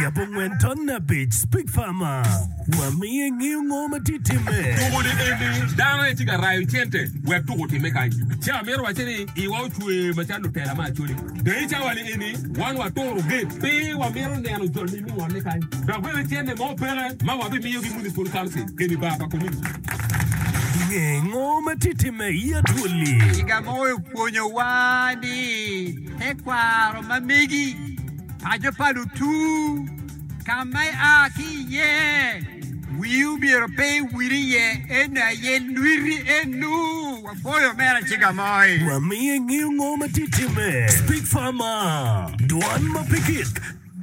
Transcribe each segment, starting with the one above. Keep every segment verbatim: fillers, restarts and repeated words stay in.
Yabongwen tonna bitch speak farmer. Wami ngiu ngoma titime. Tugo de endi dama tika rayu chente we tugo ti meka. Cha mero wacheni iwa chwe machando tela ma chuli. De cha wali endi wan wa toro gate pe wa mero ne anu jolni mi wa meka. Da we chende mo pere ma wa bi mi yogi municipal council keni ba pa community. Ngoma titime ya tuli. Iga moyo ponyo wadi. Ekwaro mamigi. Ajo palu tu. Kamai aki ye. Wiu biro pe wiri ye. Ena ye nwiri enu. Wapoyo mera chiga moi. Wami ngiu ngoma titime. Speak farmer. Duan mapikik.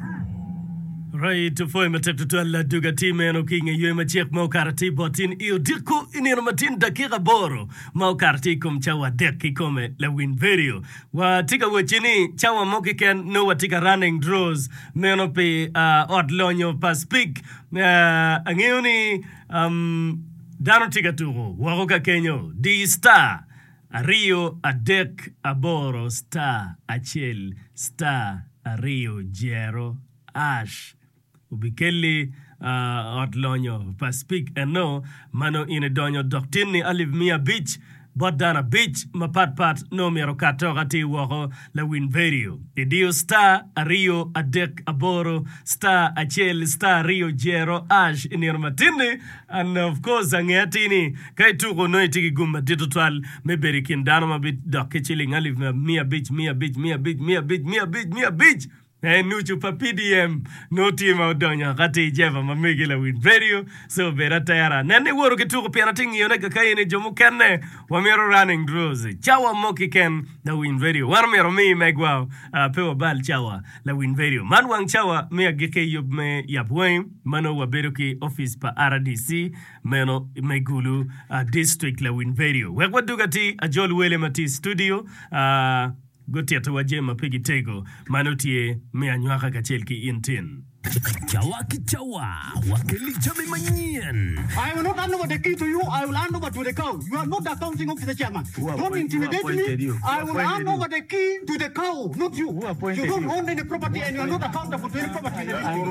Right, foi matatu tualla duga time no kinga yue machiek mau karati botin io diku inino matin dakika boro mau karati kum chawa deki kome la win video wa tika wachini chawa moki ken no wa tika running draws meno pe uh, odd lonyo pa speak uh, angeoni um, dano tika tuho waroka kenyo di star Ario adek aboro star achel star Ario jero ash Ubikeli uh, Otlonyo pa speak and no mano ine donyo doktini aliv mia beach Bodana beach mapat pat no mero katogati wako la win video Idio star Ario adek aboro star achel star Rio jero ash inirmatini and of course angetini kai tuko no itiki gumba ditotwal meberi kindano mabit dokichili aliv mia beach mia beach mia beach mia beach mia beach mia beach Eh, nuchu pa P D M no team audonya kati jeva mamegi la win video so berata yara nene woro kituko pia natingi yone kakaini jomu kenne wamero running draws chawa moki ken la win video warmero mi megwao uh, pewa bal chawa la win video manwang chawa mea gike yub me yapwe mano wabero ki office pa R D C meno megulu uh, district la win video wekwa dugati ajol wele mati studio uh, Goti atawaje mapigi tego manotie mea nywaka kachelki intin. Chawa kichawa wakili chami manyen. I will not hand over the key to you. I will hand over to the cow. You are not the accounting officer, chairman. Don't intimidate me. You? I will hand over the key to the cow, not you. You don't you? own any property and you are not accountable for any property.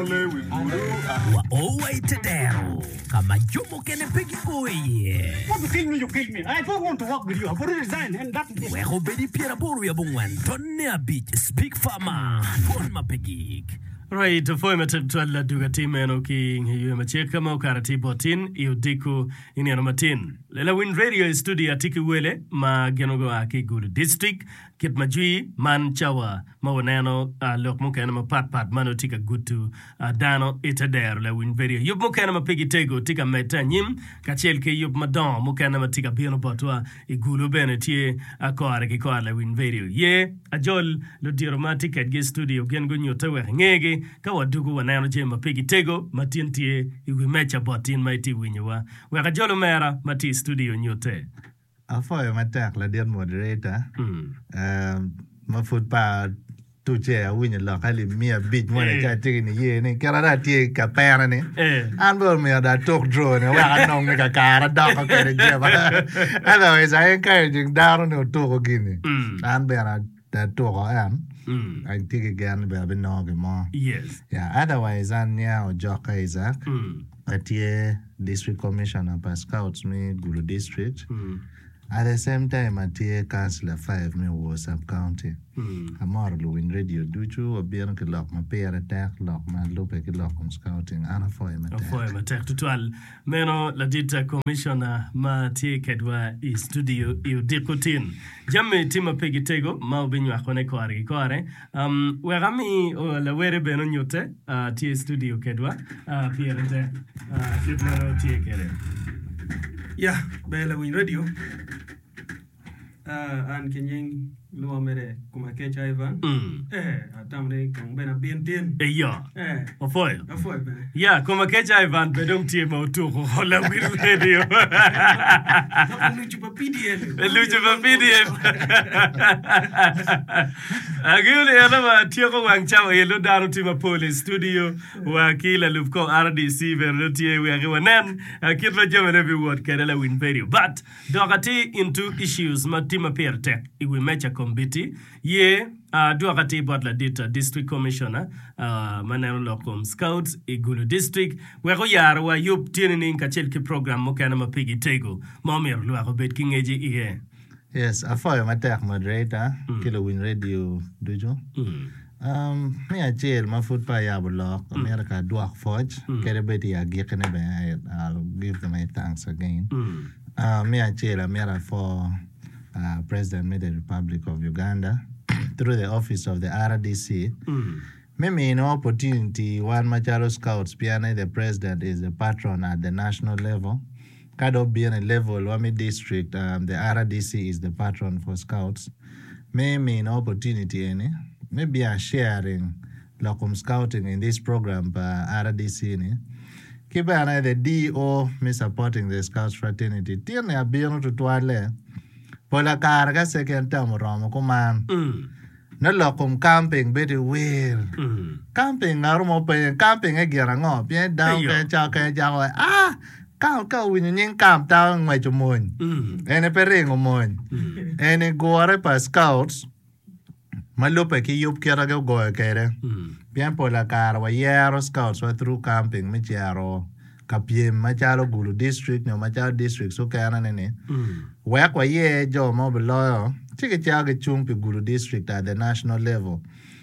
Wa owe tedero kama jomo kene pigi boye. Want to kill me? You kill me. I don't want to work with you. I've already resigned and that is. We ho bedi piera boru ya bungwan. Tonne a beach speak farmer. Fon mapigi. Right, foi matatualla duga timeno ki hiyo macheka mau karati botin iyo diku ini anomatin. Lela win radio studio atiki wele ma genogo aki gulu district kit majui man chawa mawanano uh, lok mukana ma pat pat mano tika gutu uh, dano itader la win radio. Yub mukana ma pigi tego tika meta nyim kachel ke yub madon mukana ma tika bino potwa igulu bene tie akore ki kwa la win radio. Ye ajol lo diromatic at ge studio gen gunyo tawe ngege kawa dugu wanano je mapigi tego matintie iwi mecha botin maiti winyewa weka jolo mera mati studio nyote Afoyo matak la dear moderator mm. um, mafut pa tuche a winye lokali mia bit mwana eh. cha tiki ni ye ni karada tie kapera ni eh. Anbol mea da talk drone waka nong ni kakara doko kere jeba otherwise I encouraging daro ni otoko gini mm. Anbera da toko am Mm. I think again be be no be more. Yes. Yeah, otherwise anya o joka Isaac. Mm. Atie district commissioner pa scouts me Guru district. Mm. At the same time atie councillor five me was sub county. Mm. Amor lu in radio duchu obiano ke lok ma pere attack lok ma lope ke lok on scouting ana foi ma attack. Foi ma attack tutual meno la dita commissioner ma tie kedwa i studio i dikotin. Jamme tima pegi tego ma obinyo akone kwari kware. Um werami o la were beno nyote uh, tie studio kedwa uh, pere te uh, kitmano tie kere. Yeah, bela win radio. Uh, an kenyeng luwa mere kumakecha Ivan. Mm. Eh, atamre kumbena bientien. Eh ya. Eh. Ofoy. Ofoy be. Yeah, kumakecha Ivan bedong tie mautu ko hola win radio. Luchu pa P D M. Luchu pa P D M. Agule yana ma tie ko wang chawa yelo daru tima police studio wa kila lufko R D C verlo tie we agwanan kitwa jamene bi word kedela win radio. But dogati into issues matima pertek iwe mecha committee ye uh, dua kati bot la dita district commissioner uh, maneno lokum scouts igulu district we ko yar wa yup tieni ka chelki program mo kana mapigi tego momir lwa ko bet kingeji iye. Yes, afoyo matek moderator mm. kilo win radio dujo. Mm. Um, me a jail my foot by Yabulok, mm. America Dwarf Forge, mm. Kerabeti a Gekene, I'll give them my thanks again. Mm. Uh, me a jail America for uh, President of the Republic of Uganda through the office of the R D C. Mm. Maybe no opportunity, one Macharo Scouts, Piana, the president is the patron at the national level. Kado being a level, Wami district, um, the R D C is the patron for Scouts. Maybe no opportunity any. Maybe I'm sharing locum scouting in this program by R D C. Keep an eye the D O me supporting the Scouts fraternity. Tiene a bino to toile. Pola carga second term romo command. No locum camping very well. Camping arumo pe camping a gerango. Bien down pe chaka jawa. Ah! Cao cao win yin camp down my jumon. And a perring mon. And a go pa Scouts. Malupe ki yup kira go go kere. Bien por la cara wa yero Scouts wa through camping mi chero kapiem machalo gulu district no machalo district so kana nene. Wa kwa ye jo mo below chike chaga chumpi gulu district at the national level.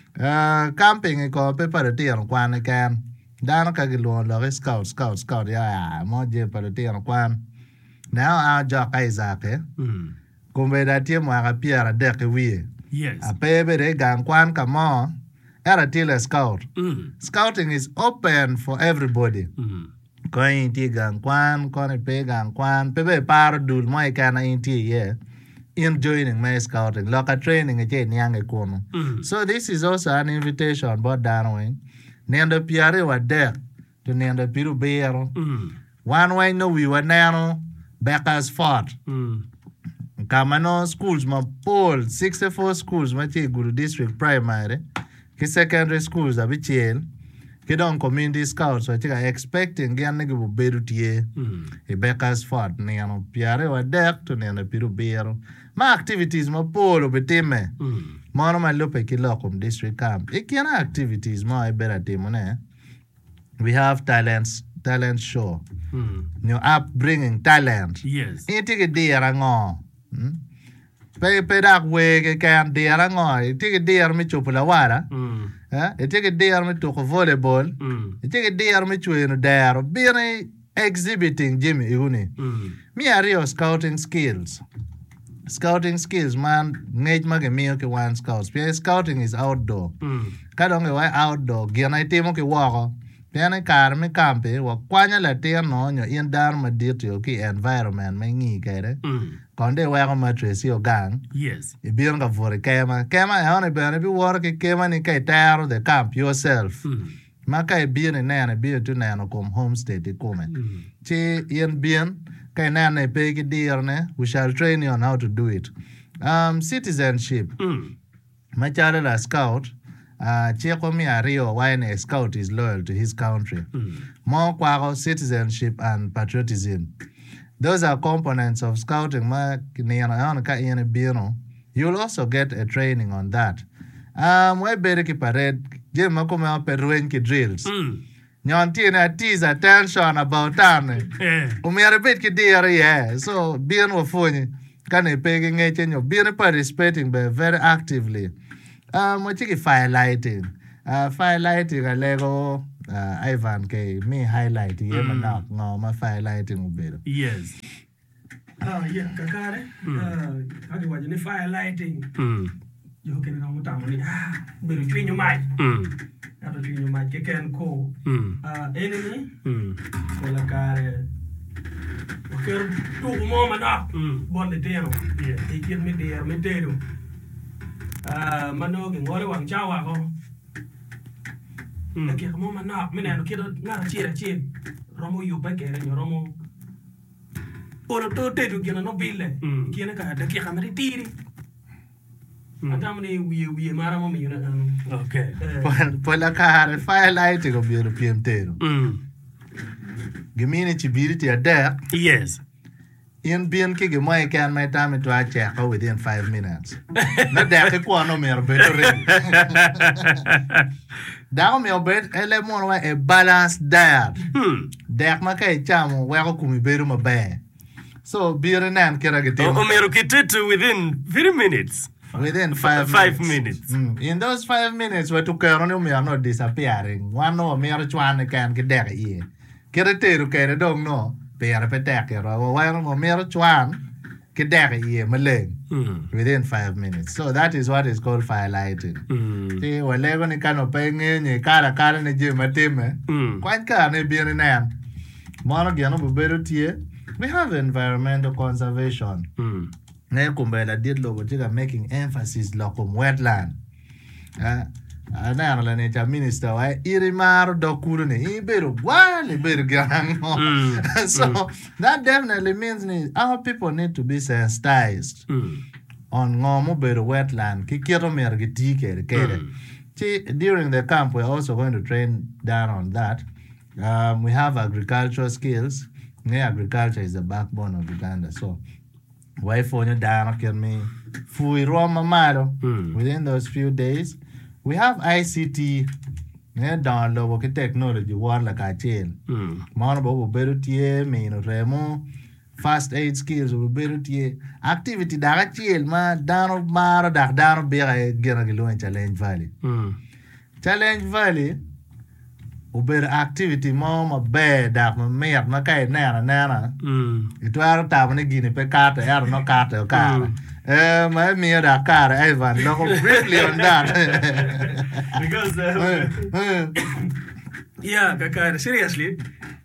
Uh camping ko preparati an kwan kan. Dano ka gilon lo Scout Scout Scout ya mo je parati an kwan. Now our job Isaac eh. Kumbe da tie mo aga piara deke wie. Yes. A baby de gang kwan kamo era tile scout. Mm. Scouting is open for everybody. Mm. Going ti gang kwan, kone pe gang kwan, pepe par dul mo kana inti yeah. In joining my scouting, local training e nyang e kono. So this is also an invitation but down Nenda piare wa dek to nenda piru beero. Mm. One way no we were nano Becca's fought. Mm. Kamano schools ma poll sixty-four schools ma che guru district primary ki secondary schools abi chel ki don community scouts wa chika expecting gian nigi bu beru tie e Becca's fort ne ano piare wa dek to ne ana piru beero ma activities ma poll betime mono ma lope ki lokum district camp e kiana activities ma e bera timo ne we have talents talent show mm. New upbringing talent yes intike dira ngo Hmm? Pe pe dak we ke kan dera ngoi tike der mi chupula wara mm. eh tike der mi to volleyball mm. tike der mi chueno der bine exhibiting Jimmy Iguni mm. Mi are scouting skills scouting skills man ngej mage mi ke one scouts pe scouting is outdoor mm. Kadonge wa outdoor gina itimo ke wako Piano car me campe wa kwanya la tia no nyo in dar ma dirtio ki environment me ngi kere. Konde wa ma tresi o gang. Yes. E bion ka for kema. Kema e one be bi work kema ni kai taro the camp yourself. Mm. Ma kai bion ne na bion tu na no kom homestead e come. Mm. Chi yen bion kai na na pe ki dir ne we shall train you on how to do it. Um citizenship. Mm. Ma chale la scout Uh, Chekomi Ario, why a scout is loyal to his country. Mm. More kwaro citizenship and patriotism. Those are components of scouting. You'll also get a training on that. Um, we better keep a red. Jim Makuma Peruenki drills. Nyantina tease attention about time. Umere bit dear, yeah. So being with funny, can a pegging it in your being participating very actively. Um, what you fire lighting? Uh, fire lighting a Lego. Uh, Ivan K. Me highlighting. Yeah, man, now no, my fire lighting will be. Yes. Ah, yeah, kakare. Uh, how do you want fire lighting? Hmm. You can know what I'm ah, but between your mind. Hmm. After between your mind, you can call. Hmm. Uh, enemy. Hmm. Call a car. Okay, two moment up. Hmm. Born the day. Yeah. They give me the me day. Uh, mano ke ngore wang chawa ko. Hmm. Ke mo mana, mina no kira na chira chin. Romo yu ba ke ro romo. Ora to te du kina no bile. Kina ka da ke kamari tiri. Atamni wi wi mara mo mi na. Okay. Poi poi la cara fire light go bi ro pm tero. Mm. Gemini chibiri ti ada. Yes. in being kiki mo can my time to a check within five minutes. Not that I want no mere better. Down me bed, ele more a balanced diet. Dak makai cham, where kumi beru ma bear. So beer and nan keragati. Oh, Omero kitetu within three minutes. Within five five minutes. minutes. Mm. In those five minutes, we took care of me are not disappearing. One no mere chuan can get there ye. Kerate kere don't know. Pere petake or one no mere chuan get there ye malay. Within five minutes. So that is what is called firelighting. See, when Lego ni kano paying ye kara kara ni jim atime. Quite car ne beer in an. Monogano better tier. We have environmental conservation. Mm. Nekumbela did logo making emphasis lokum wetland. Uh, Anana la nature minister wa irimaro dokurune iberu wali beru gang. So that definitely means our people need to be sensitized mm. on ngomo beru wetland. Kikiro mergiti kere kere. During the camp, we're also going to train down on that. Um, we have agricultural skills. Yeah, agriculture is the backbone of Uganda. So, why for you down can me fui roma malo within those few days. We have I C T. Yeah, download work technology one like I chill. Mono bo beru tie me no remo fast aid skills bo beru tie activity da chill ma down maro da down be gena gelo in Challenge Valley. Challenge Valley Uber activity mama bed that my mate na kai nana nana. It was time when gini pe kata ya no kata o kara. Eh my me da kara Ivan look briefly on that. Because uh, yeah, kakara seriously.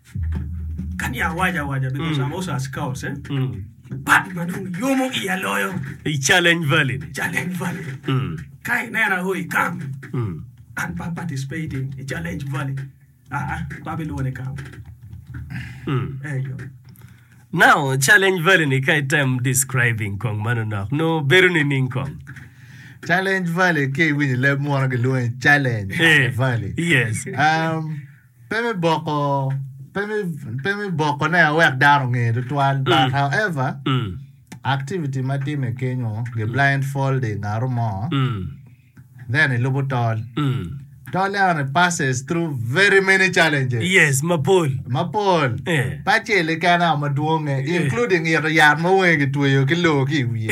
Kan ya waja waja because I'm also a scout, eh? But madung yomo iya loyo. Challenge Valley. Challenge Valley. Kai nana hui come. And participating in Challenge Valley. Ah, Babylon account. There you go. Now, Challenge Valley ni kai time describing kong manana. No beruni ning kong. Challenge Valley ke wini le mo na gelo Challenge hey. Valley. Yes. Um peme boko peme peme boko na work down nge to twal but mm. however mm. activity mati me kenyo ge blindfolding aromo. Mm. Then a little tall. Mm. Tall passes through very many challenges. Yes, Mapol. Mapol. Yeah. Pache le kana maduonge, including your yard mowing to you kilo ki we.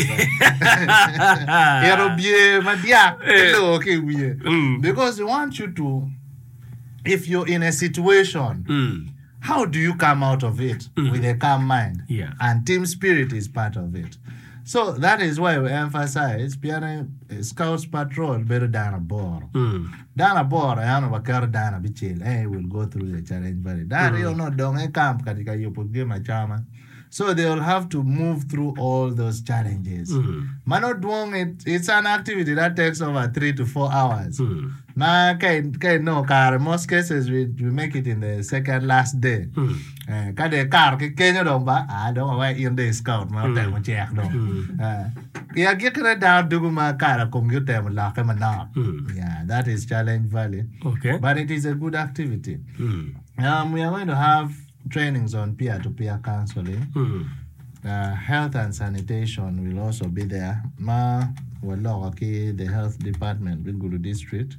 Yero bie madia kilo ki we. Because we want you to, if you're in a situation, mm. how do you come out of it mm. with a calm mind? Yeah. And team spirit is part of it. So that is why we emphasize Piana Scouts Patrol better down a board. Down a board, I know what car down a bichil. Hey, we'll go through the Challenge Valley. That you know, don't a camp katika you put game a chama. So they'll have to move through all those challenges. Mm. Mano doing it, it's an activity that takes over three to four hours. Mm. Ma kai kai no car. Most cases we we make it in the second last day. Mm. Eh, kade car ke Kenya don't ba. I don't know in the scout. Ma tay mo check no. Eh, ya gikre down dugu ma car computer mo la ke mana. Yeah, that is Challenge Valley. Okay. But it is a good activity. Mm. Um, we are going to have trainings on peer-to-peer counseling. Mm. Uh, health and sanitation will also be there. Ma, well, okay, the health department will go to district.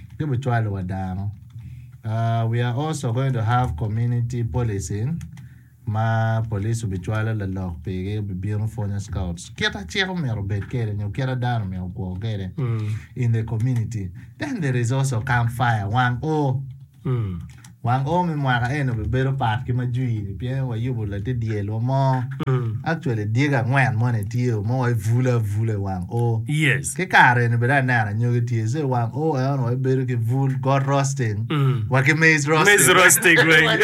Uh, we are also going to have community policing. Ma, police will be trying to lock pay, be beautiful scouts. Keta chero mero bet kere, you kera down mero go kere in the community. Then there is also campfire. One oh. Mm. Wang o me mwaka eno be better part ki majui pia wa yubo la te dielo mo actually diega ngwan mo ne tio mo e vula vula wang o yes ke kare ne bera na na nyoge tie se wang o e no e better ke vul god roasting wa ke maize roasting maize roasting right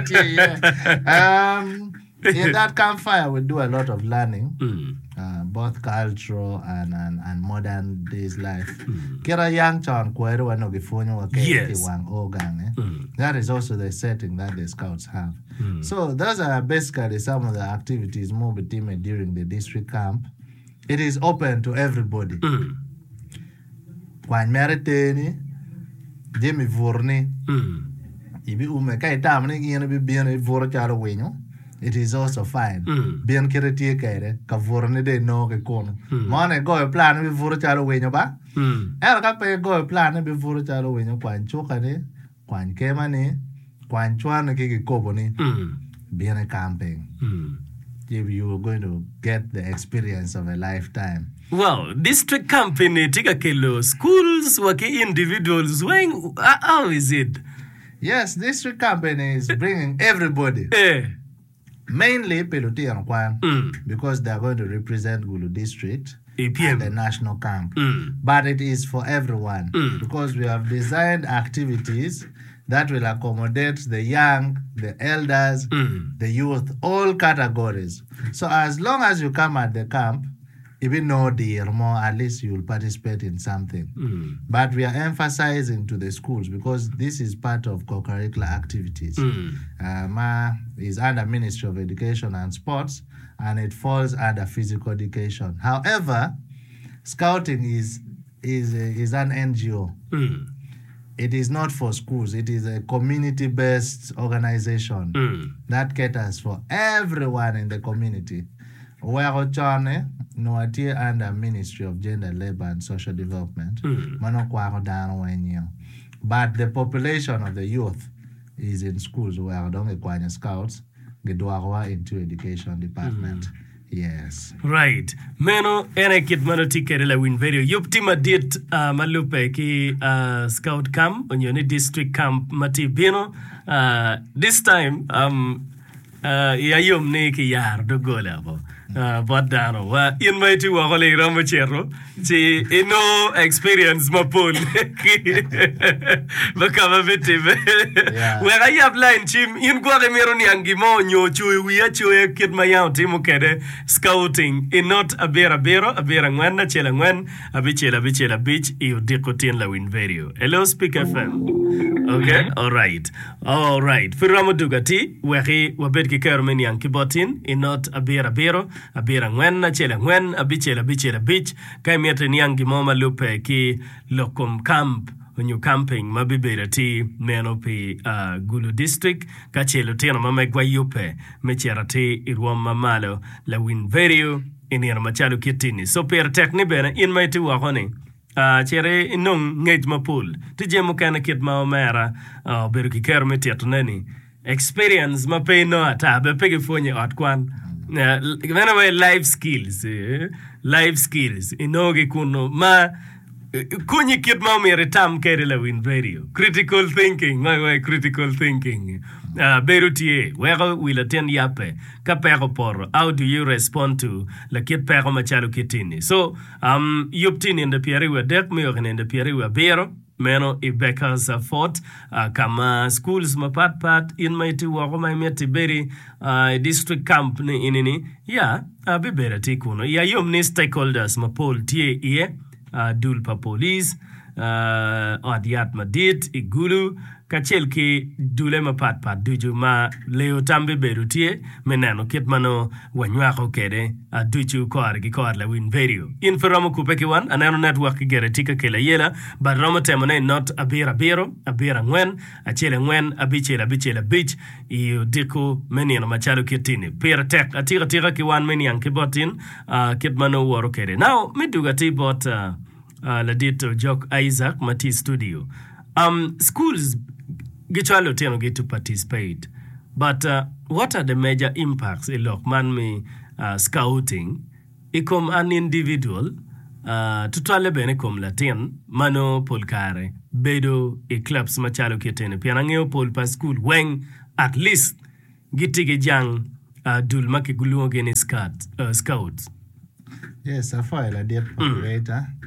um in that campfire we do a lot of learning mm. uh, both cultural and, and and modern days life mm. kera young chan kwero wa no gifonyo wa ke wang o gang eh? mm. That is also the setting that the scouts have mm. So those are basically some of the activities more team during the district camp. It is open to everybody kwan meriteni demi vorni ibi ume kai tamne ngene bi biene voro charo wenyo it is also fine. Mm. Bien kere tie kere, ka vorne de no ke kono. Mane go e plan bi vuru chalo wenyo ba? Mm. Era ka pe go e plan bi vuru chalo wenyo kwan choka ne, kwan kema ne, kwan chwana ke ke kobo ne. Mm. Bien a camping. Mm. If you are going to get the experience of a lifetime. Well, district company tika kelo schools wake individuals when how is it? Yes, district company is bringing everybody. Eh. Mainly Peluti and Kwan, Mm. because they are going to represent Gulu district A P M. and the national camp. Mm. But it is for everyone Mm. because we have designed activities that will accommodate the young, the elders, Mm. the youth, all categories. So as long as you come at the camp, even no dear more, at least you will participate in something. Mm. But we are emphasizing to the schools because this is part of co-curricular activities. Mm. Uh, Ma is under Ministry of Education and Sports, and it falls under physical education. However, Scouting is is a, is an N G O. Mm. It is not for schools. It is a community-based organization Mm. that caters for everyone in the community. Where Chane no atie under Ministry of Gender, Labor and Social Development. Mm. Mano kwako dano wenyo. But the population of the youth is in schools where don't kwanya scouts gedwawa into education department. Mm. Yes. Right. Meno ene kit mano tikere la win video. Yuptima dit uh, malupe ki uh, scout camp onyoni district camp mati bino. Uh, this time um uh yayom ne ki yar do gola bo. Uh, but dano wa in my two wa kole ramachero si ino experience mapol bakama bete Yeah. where I have line chim in go the meroni angimo nyo chui we chui kid my out timu kede scouting in not a bera bero a bera ngwana chela ngwan a bichela bichela beach you dikotin la win video. Hello Speak F M. Okay, all right. All right. Firamo dugati where wabed ki kermeni ankibotin in not a bera bero a bera ngwana chela ngwan a bichela bichela beach kai miete niangi moma lupe ki lokum camp onyo camping mabibera ti meno pi uh, Gulu district kachelo tena mama gwayupe mechera ti irwam mamalo la win video inira machalo kitini so per tekni bena in mai ti wahoni uh, chere inong ngej mapul ti jemo kana kit ma omera uh, beru ki kerme tietuneni experience mape no atabe pege fonye atkwan uh, anyway life skills eh? life skills inoge kuno ma kunyi kit ma mere tam kere la win video critical thinking my way critical thinking uh, berutie wego wila ten yape ka pero por how do you respond to la kit pero machalo kitini so um yuptini in the pieri we dek me in the pieri we bero meno i bekas uh, fort uh, kama schools mapat pat in my ti wako my meti beri uh, district camp ni inini ya uh, bibera ti kuno ya yom ni stakeholders mapol tie ie Uh, dulpa police uh, Odiat Madit Igulu kachel ki dule mapat pat duju ma leo tambe berutie menano kitmano wanywako kede uh, duju kor ki kor la win video infiramo kupeki wan anano network gere tika kela yela but ramo temone not abira biro abira ngwen achele ngwen abichela bichela beach iyo diko menino machalo kitini pira tek atira tira ki wan meni ankibotin uh, kitmano woro kede now miduga tibot uh, uh, ladito Jock Isaac Mati studio um schools gichalo teno get to participate but uh, what are the major impacts in lokman me uh, scouting ikom an individual uh, tutwale bene kom latin mano polkare bedo e clubs machalo kitene piana ngeo pol pa school when at least gitige jang uh, dul make guluo gene scout uh, scouts. Yes, I file a dear operator. Mm.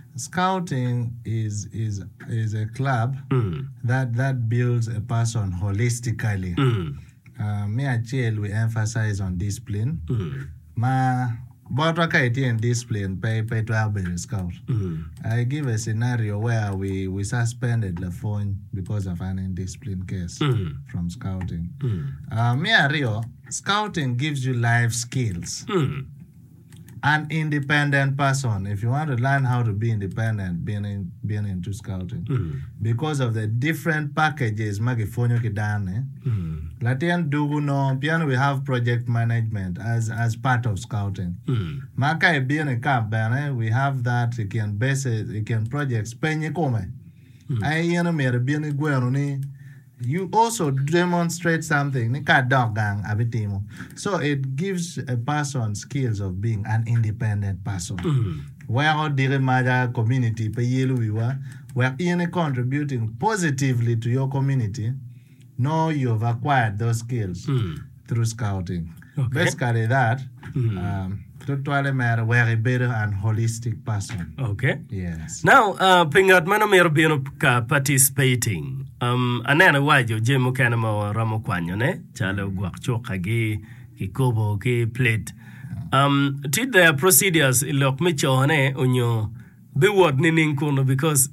Scouting is is is a club mm. that that builds a person holistically. Mm. Uh, me and Chiel, we emphasize on discipline. Mm. Ma, but what in discipline pay pay to have been scout. Mm. I give a scenario where we we suspended the phone because of an indiscipline case mm. from scouting. Mm. Uh, me and Rio, scouting gives you life skills. Mm. An independent person, if you want to learn how to be independent, being in, being into scouting, mm. because of the different packages, magifonyo kidane, mm. Latian Dugu no piano we have project management as as part of scouting. Mm. Maka being a camp bane we have that you can base it you can projects penye come. I yana mere being a gwero ni you also demonstrate something ni ka dog gang abitimo. So it gives a person skills of being an independent person. Mm. Where dire maja community pe yelu wiwa where in contributing positively to your community. No, you've acquired those skills Mm. through scouting. Okay. Basically that, Mm. um, to matter we're a better and holistic person. Okay. Yes. Now, uh, pingat mano mero bino ka participating. Um, anena wajo jemo kana ma ramo kwanyo ne chalo guak choka gi ki kobo ki plate. Um, did their procedures ilok me chone onyo be word ni ninkuno because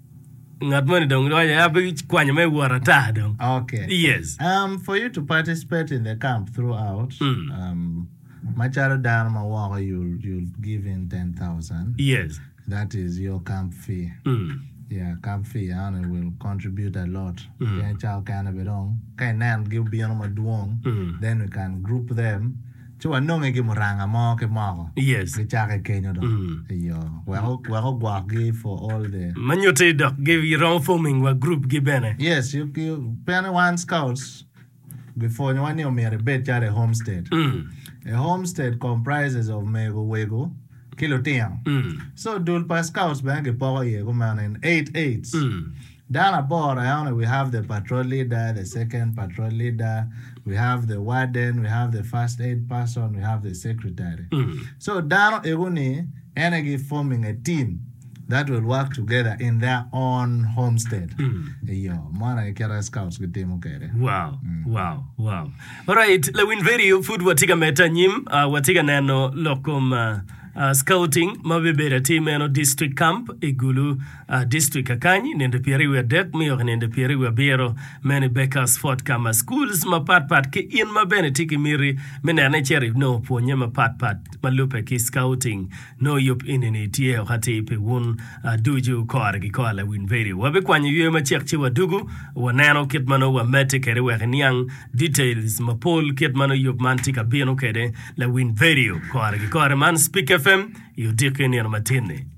ngat money dong ya be kwanyo me warata dong. Okay. Yes. Um, for you to participate in the camp throughout, Mm. um, Macharo Dharma Waka, you'll you'll give in ten thousand. Yes. That is your camp fee. Mm. Yeah, camp fee and it will contribute a lot. Mm. Yeah, child can be wrong. Can nan give beyond my duong. Mm. Then we can group them. So I know me give moranga mo ke mo. Yes. We chake Kenya do. Mm. Yo, we ho we ho guagi for all the. Manyote doc give your own forming wa group gibene. Yes, you you pen one scouts before you want to me a bed a homestead. Mm. A homestead comprises of mego wego kilo tiang. Mm. So dulpa scouts bank a power ye go man in eight eights. Mm. Down aboard, around we have the patrol leader, the second patrol leader, we have the warden, we have the first aid person, we have the secretary. Mm. So down Eguni, energy forming a team that will work together in their own homestead. Mm. Yo, mana ikera scouts with team okay. Wow, wow, wow. All right, le win video food watiga meta nyim, uh, watiga nano lokum uh, uh, scouting mabebera team eno district camp igulu uh, district akanyi nende pieriwe dek miyo nende pieriwe biero many Beckers Fort kama schools ma pat pat ki in mabene tiki miri mene ane cheri no ponye ma pat pat malupe ki scouting no yup inini tie hati ipe wun uh, duju kore ki kore win video wabe kwanyi yue ma chek chiwa dugu wanano kitmano wa mete kere weke niyang details ma pol kitmano yup mantika bieno kede la win video kore ki kore man speak F M yu dike niyano matine